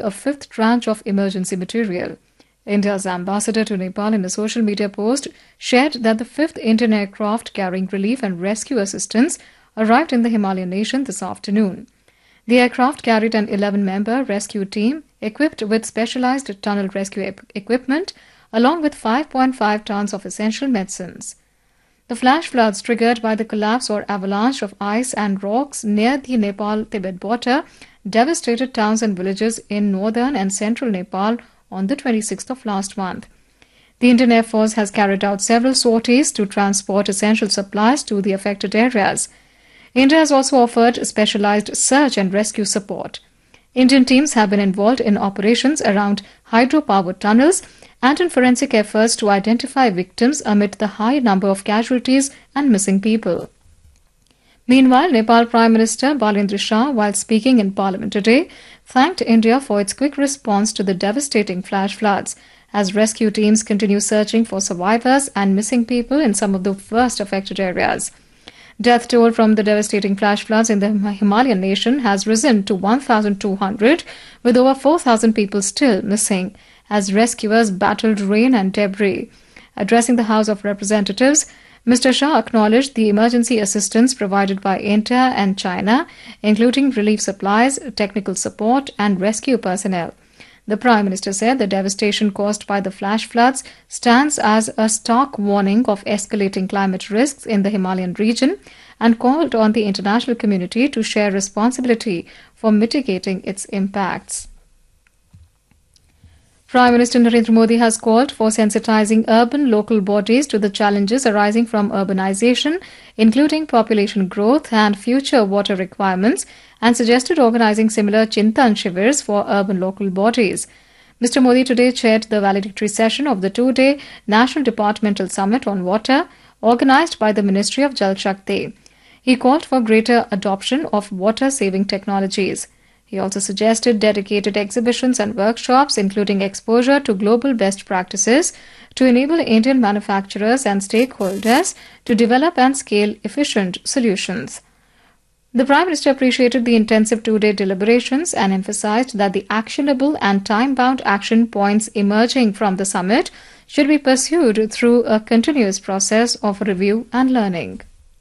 a fifth tranche of emergency material. India's ambassador to Nepal, in a social media post, shared that the fifth Indian aircraft carrying relief and rescue assistance arrived in the Himalayan nation this afternoon. The aircraft carried an 11-member rescue team equipped with specialized tunnel rescue equipment, along with 5.5 tons of essential medicines. The flash floods triggered by the collapse or avalanche of ice and rocks near the Nepal-Tibet border devastated towns and villages in northern and central Nepal on the 26th of last month. The Indian Air Force has carried out several sorties to transport essential supplies to the affected areas. India has also offered specialized search and rescue support. Indian teams have been involved in operations around hydropower tunnels and in forensic efforts to identify victims amid the high number of casualties and missing people. Meanwhile, Nepal Prime Minister Balendra Shah, while speaking in Parliament today, thanked India for its quick response to the devastating flash floods, as rescue teams continue searching for survivors and missing people in some of the worst affected areas. Death toll from the devastating flash floods in the Himalayan nation has risen to 1,200, with over 4,000 people still missing, as rescuers battled rain and debris. Addressing the House of Representatives, Mr. Shah acknowledged the emergency assistance provided by India and China, including relief supplies, technical support, and rescue personnel. The Prime Minister said the devastation caused by the flash floods stands as a stark warning of escalating climate risks in the Himalayan region and called on the international community to share responsibility for mitigating its impacts. Prime Minister Narendra Modi has called for sensitizing urban local bodies to the challenges arising from urbanization, including population growth and future water requirements, and suggested organizing similar Chintan Shivers for urban local bodies. Mr. Modi today chaired the valedictory session of the two-day National Departmental Summit on Water, organized by the Ministry of Jal Shakti. He called for greater adoption of water-saving technologies. He also suggested dedicated exhibitions and workshops, including exposure to global best practices, to enable Indian manufacturers and stakeholders to develop and scale efficient solutions. The Prime Minister appreciated the intensive two-day deliberations and emphasized that the actionable and time-bound action points emerging from the summit should be pursued through a continuous process of review and learning.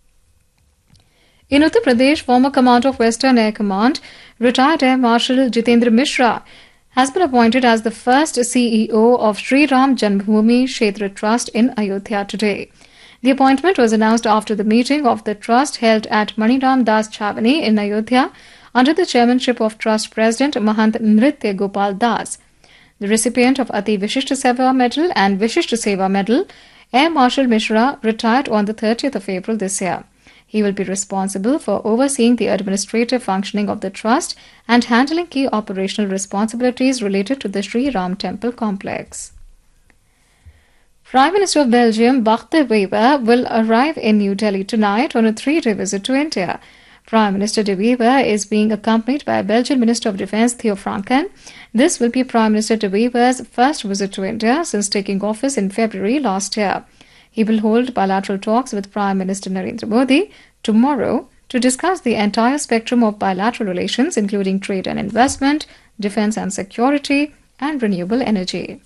In Uttar Pradesh, former commander of Western Air Command, retired Air Marshal Jitendra Mishra, has been appointed as the first CEO of Sri Ram Janmabhoomi Kshetra Trust in Ayodhya today. The appointment was announced after the meeting of the trust held at Maniram Das Chavani in Ayodhya under the chairmanship of Trust President Mahant Nritya Gopal Das. The recipient of Ati Vishisht Seva Medal and Vishisht Seva Medal, Air Marshal Mishra, retired on the 30th of April this year. He will be responsible for overseeing the administrative functioning of the trust and handling key operational responsibilities related to the Sri Ram Temple complex. Prime Minister of Belgium, Bart De Wever, will arrive in New Delhi tonight on a three-day visit to India. Prime Minister De Wever is being accompanied by Belgian Minister of Defence Theo Franken. This will be Prime Minister De Wever's first visit to India since taking office in February last year. He will hold bilateral talks with Prime Minister Narendra Modi tomorrow to discuss the entire spectrum of bilateral relations, including trade and investment, defence and security, and renewable energy.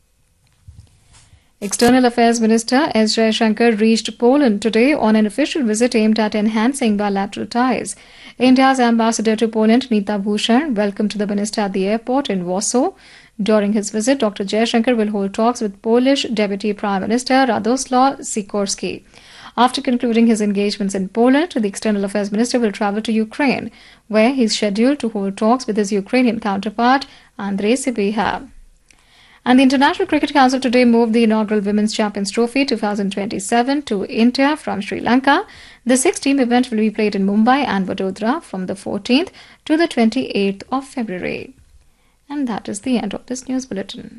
External Affairs Minister S. Jaishankar reached Poland today on an official visit aimed at enhancing bilateral ties. India's ambassador to Poland, Nita Bhushan, welcomed the minister at the airport in Warsaw. During his visit, Dr. Jaishankar will hold talks with Polish Deputy Prime Minister Radoslaw Sikorski. After concluding his engagements in Poland, the External Affairs Minister will travel to Ukraine, where he is scheduled to hold talks with his Ukrainian counterpart, Andrei Sybiha. And the International Cricket Council today moved the inaugural Women's Champions Trophy 2027 to India from Sri Lanka. The six-team event will be played in Mumbai and Vadodara from the 14th to the 28th of February. And that is the end of this news bulletin.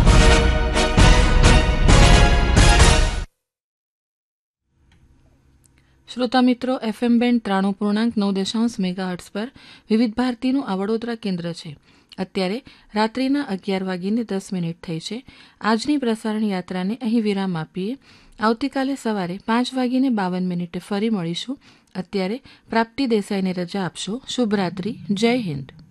શ્રોતા મિત્રો, FM band 93.9 megahertz પર વિવિધ ભારતીનું આ વડોદરા કેન્દ્ર છે. અત્યારે રાત્રિના 11:10 થઈ છે. આજની પ્રસારણ યાત્રાને અહીં વિરામ આપીએ. આવતીકાલે સવારે 5:52 ફરી મળીશું. અત્યારે પ્રાપ્તિ દેસાઈને રજા આપશો. શુભરાત્રી. જય હિન્દ.